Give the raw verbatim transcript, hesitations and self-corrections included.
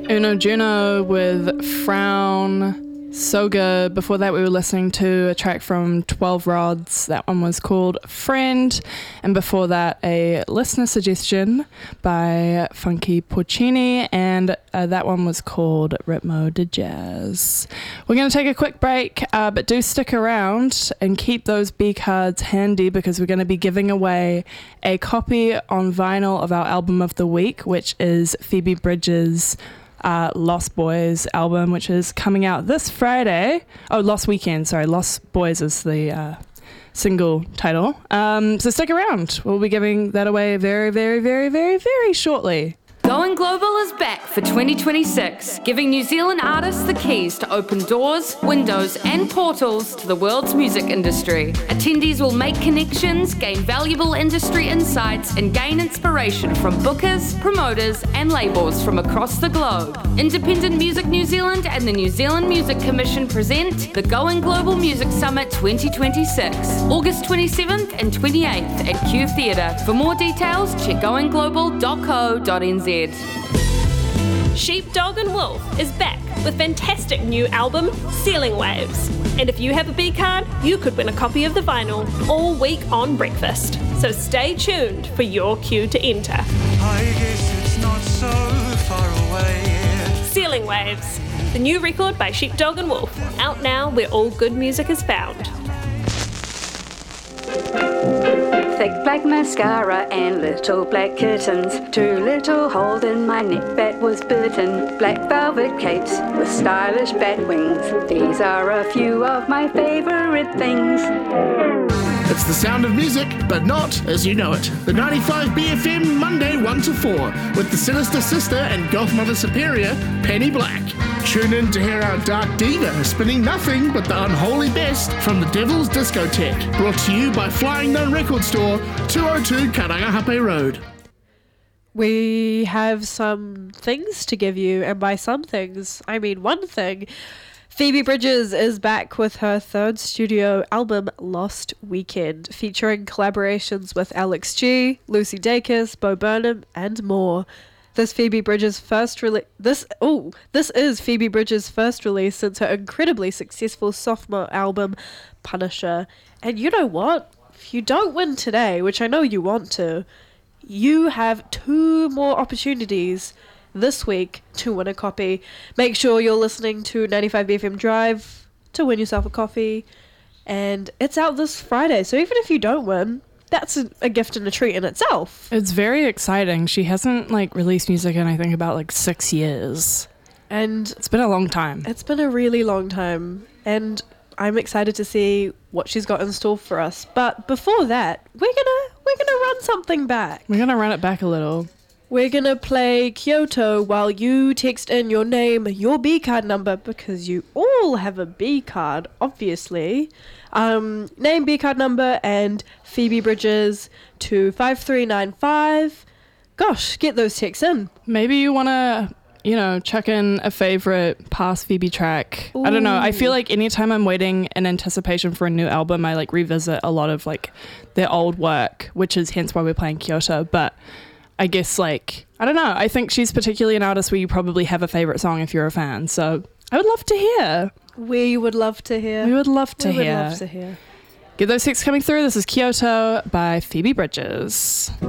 Uno Juno with Frown. So good. Before that, we were listening to a track from twelve Rods. That one was called Friend. And before that, a listener suggestion by Funky Porcini. And uh, that one was called Ritmo de Jazz. We're going to take a quick break, uh, but do stick around and keep those B cards handy because we're going to be giving away a copy on vinyl of our album of the week, which is Phoebe Bridges' Uh, Lost Boys album, which is coming out this Friday. Oh, Lost Weekend, sorry. Lost Boys is the uh, single title. Um, so stick around. We'll be giving that away very, very, very, very, very shortly. Going Global is back for twenty twenty-six, giving New Zealand artists the keys to open doors, windows, and portals to the world's music industry. Attendees will make connections, gain valuable industry insights, and gain inspiration from bookers, promoters, and labels from across the globe. Independent Music New Zealand and the New Zealand Music Commission present the Going Global Music Summit twenty twenty-six, August twenty-seventh and twenty-eighth at Q Theatre. For more details, check going global dot co dot n z. Sheepdog and Wolf is back with fantastic new album, Ceiling Waves. And if you have a B card, you could win a copy of the vinyl all week on Breakfast. So stay tuned for your cue to enter. I guess it's not so far away. Ceiling Waves, the new record by Sheepdog and Wolf, out now where all good music is found. Thick black mascara and little black kittens. Too little hold in my neck that was bitten. Black velvet capes with stylish bat wings. These are a few of my favorite things. It's the sound of music, but not as you know it. The ninety-five B F M, Monday one to four, with the Sinister Sister and Goth Mother Superior, Penny Black. Tune in to hear our dark diva spinning nothing but the unholy best from the Devil's Discotheque. Brought to you by Flying Nun Record Store, two oh two Karangahape Road. We have some things to give you, and by some things, I mean one thing. Phoebe Bridges is back with her third studio album, Lost Weekend, featuring collaborations with Alex G, Lucy Dacus, Bo Burnham, and more. This Phoebe Bridges first release. This oh, this is Phoebe Bridges' first release since her incredibly successful sophomore album, Punisher. And you know what? If you don't win today, which I know you want to, you have two more opportunities this week to win a copy. Make sure you're listening to ninety-five B F M Drive to win yourself a coffee. And it's out this Friday, so even if you don't win, that's a, a gift and a treat in itself. It's very exciting. She hasn't like released music in I think about like six years. And it's been a long time. It's been a really long time. And I'm excited to see what she's got in store for us. But before that, we're gonna we're gonna run something back. We're gonna run it back a little. We're gonna play Kyoto while you text in your name, your B card number, because you all have a B card, obviously. Um, name, B card number, and Phoebe Bridges to five three nine five. Gosh, get those texts in. Maybe you wanna, you know, chuck in a favorite past Phoebe track. Ooh. I don't know. I feel like anytime I'm waiting in anticipation for a new album, I like revisit a lot of like their old work, which is hence why we're playing Kyoto. But I guess like, I don't know. I think she's particularly an artist where you probably have a favorite song if you're a fan. So I would love to hear. We would love to hear. We would love to we hear. We would love to hear. Get those texts coming through. This is Kyoto by Phoebe Bridges.